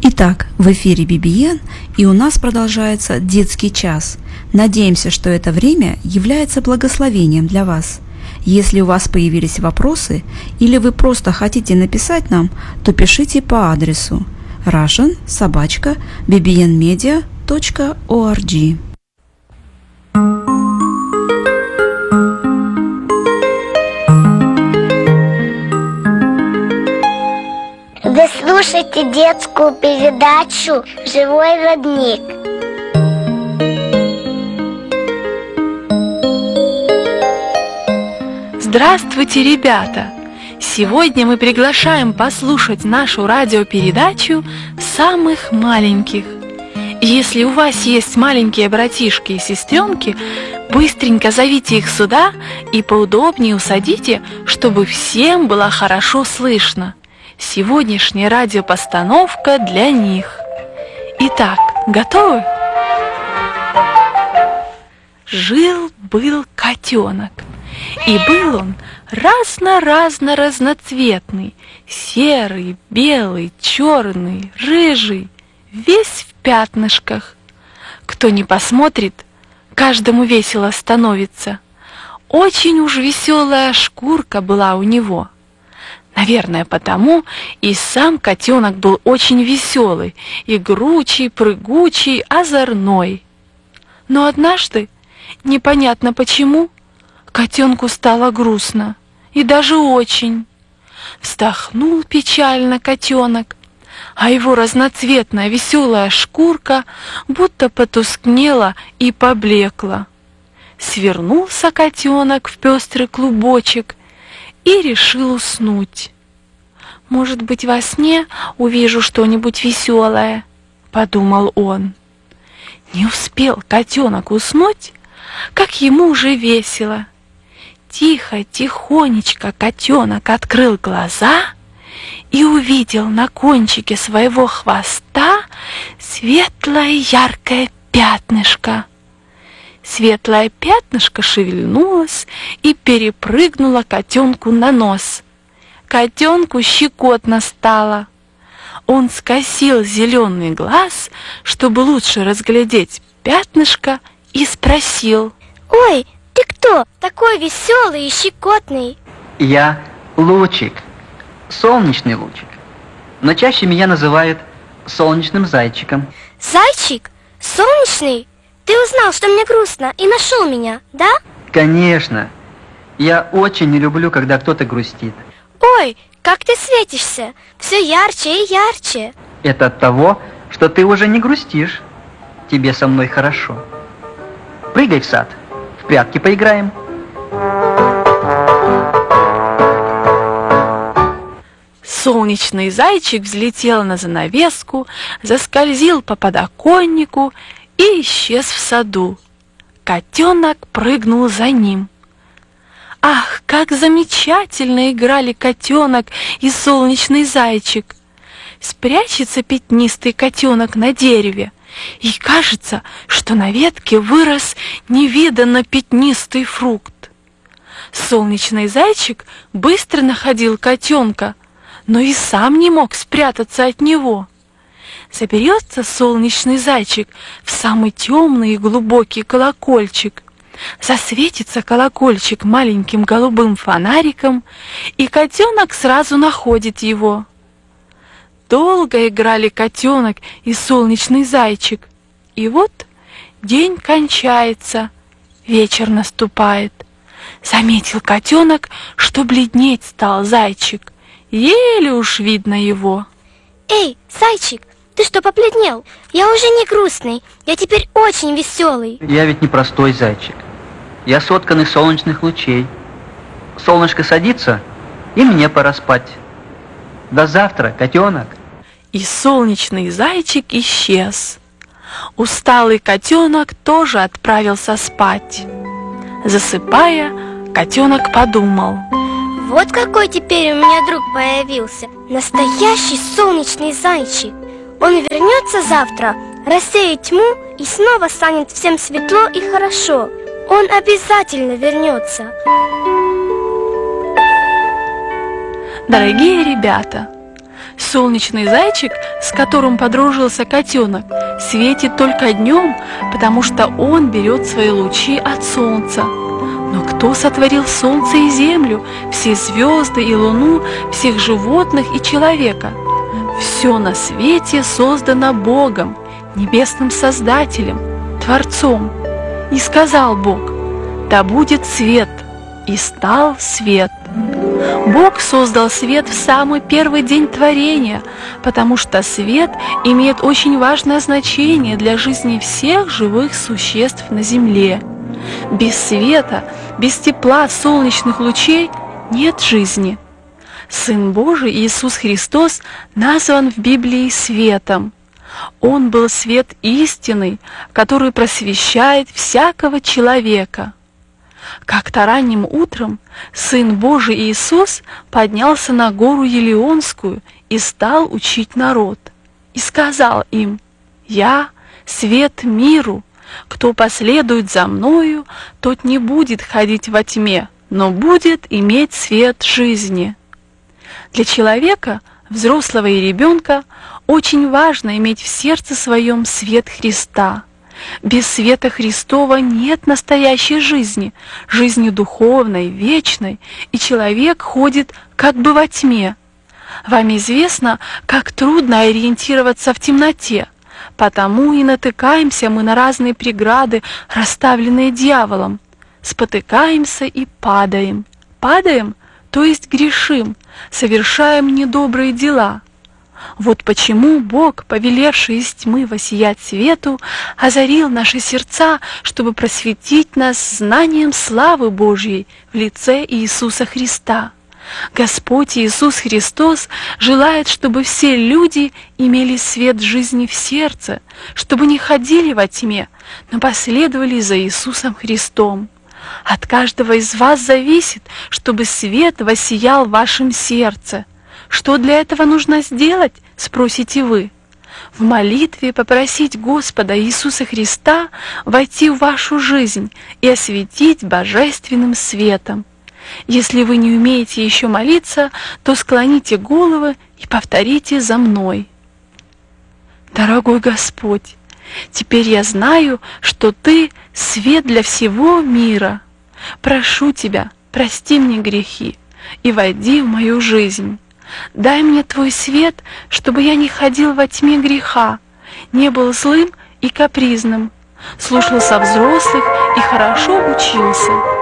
Итак, в эфире BBN, и у нас продолжается детский час. Надеемся, что это время является благословением для вас. Если у вас появились вопросы или вы просто хотите написать нам, то пишите по адресу russian@bbnmedia.org. Вы слушаете детскую передачу «Живой родник». Здравствуйте, ребята! Сегодня мы приглашаем послушать нашу радиопередачу самых маленьких. Если у вас есть маленькие братишки и сестренки, быстренько зовите их сюда и поудобнее усадите, чтобы всем было хорошо слышно. Сегодняшняя радиопостановка для них. Итак, готовы? Жил-был котенок, и был он разноцветный, серый, белый, черный, рыжий, весь в пятнышках. Кто не посмотрит, каждому весело становится. Очень уж веселая шкурка была у него. Наверное, потому и сам котенок был очень веселый, игручий, прыгучий, озорной. Но однажды, непонятно почему, котенку стало грустно, и даже очень. Вздохнул печально котенок, а его разноцветная веселая шкурка будто потускнела и поблекла. Свернулся котенок в пестрый клубочек и решил уснуть. «Может быть, во сне увижу что-нибудь веселое», — подумал он. Не успел котенок уснуть, как ему уже весело. Тихонечко котенок открыл глаза и увидел на кончике своего хвоста светлое яркое пятнышко. Светлое пятнышко шевельнулось и перепрыгнуло котенку на нос. Котенку щекотно стало. Он скосил зеленый глаз, чтобы лучше разглядеть пятнышко, и спросил: «Ой, ты кто? Такой веселый и щекотный?» Я Лучик, солнечный лучик. Но чаще меня называют солнечным зайчиком. «Зайчик? Солнечный? Ты узнал, что мне грустно, и нашел меня, да?» Конечно. Я очень не люблю, когда кто-то грустит. «Ой, как ты светишься! Все ярче и ярче!» Это от того, что ты уже не грустишь. Тебе со мной хорошо. Прыгай в сад, в прятки поиграем. Солнечный зайчик взлетел на занавеску, заскользил по подоконнику и исчез в саду. Котенок прыгнул за ним. Ах, как замечательно играли котенок и солнечный зайчик! Спрячется пятнистый котенок на дереве, и кажется, что на ветке вырос невиданно пятнистый фрукт. Солнечный зайчик быстро находил котенка, но и сам не мог спрятаться от него. Заберется солнечный зайчик в самый темный и глубокий колокольчик. Засветится колокольчик маленьким голубым фонариком, и котенок сразу находит его. Долго играли котенок и солнечный зайчик. И вот день кончается, вечер наступает. Заметил котенок, что бледнеть стал зайчик. Еле уж видно его. «Эй, зайчик, ты что, побледнел? Я уже не грустный, я теперь очень веселый». Я ведь не простой зайчик. Я соткан из солнечных лучей. Солнышко садится, и мне пора спать. До завтра, котенок. И солнечный зайчик исчез. Усталый котенок тоже отправился спать. Засыпая, котенок подумал: «Вот какой теперь у меня друг появился, настоящий солнечный зайчик. Он вернется завтра, рассеет тьму, и снова станет всем светло и хорошо. Он обязательно вернется». Дорогие ребята, Солнечный зайчик, с которым подружился котенок, светит только днем, потому что он берет свои лучи от солнца. Но кто сотворил солнце и землю, все звезды и луну, всех животных и человека? Все на свете создано Богом, небесным Создателем, Творцом. И сказал Бог: «Да будет свет», и стал свет. Бог создал свет в самый первый день творения, потому что свет имеет очень важное значение для жизни всех живых существ на земле. Без света, без тепла солнечных лучей нет жизни. Сын Божий Иисус Христос назван в Библии светом. Он был свет истинный, который просвещает всякого человека. Как-то ранним утром Сын Божий Иисус поднялся на гору Елеонскую и стал учить народ. И сказал им: «Я свет миру. Кто последует за Мною, тот не будет ходить во тьме, но будет иметь свет жизни». Для человека, взрослого и ребенка, очень важно иметь в сердце своем свет Христа. Без света Христова нет настоящей жизни, жизни духовной, вечной, и человек ходит как бы во тьме. Вам известно, как трудно ориентироваться в темноте, потому и натыкаемся мы на разные преграды, расставленные дьяволом. Спотыкаемся и падаем. Падаем, то есть грешим, совершаем недобрые дела. Вот почему Бог, повелевший из тьмы воссиять свету, озарил наши сердца, чтобы просветить нас знанием славы Божьей в лице Иисуса Христа. Господь Иисус Христос желает, чтобы все люди имели свет жизни в сердце, чтобы не ходили во тьме, но последовали за Иисусом Христом. От каждого из вас зависит, чтобы свет воссиял в вашем сердце. Что для этого нужно сделать, спросите вы? В молитве попросить Господа Иисуса Христа войти в вашу жизнь и осветить божественным светом. Если вы не умеете еще молиться, то склоните головы и повторите за мной. Дорогой Господь, теперь я знаю, что Ты — свет для всего мира. Прошу Тебя, прости мне грехи и войди в мою жизнь. Дай мне Твой свет, чтобы я не ходил во тьме греха, не был злым и капризным, слушался взрослых и хорошо учился.